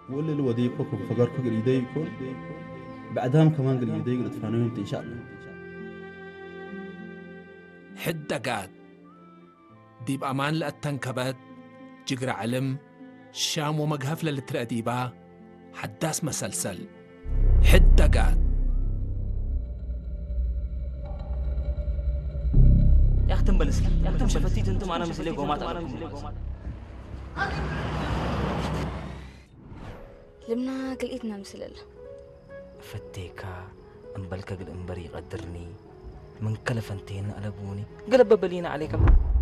وقول لي الوديكوكم فقركم قل يديكم بعدهم كمان قل يديكم تفانيهم إن شاء الله. حدة قاد ديب أمان لأتن كبد جقر علم شام ومقهف للترأديبا حداس مسلسل حدة قاد. يا أختم بلسك يا أختم شفتيت أنتم أنا مسلي قومات لمنا قلقتنا مسلل فتيكا أنبلك قل أنبري قدرني من كلفنتين قلبوني قلب بلينا عليكم.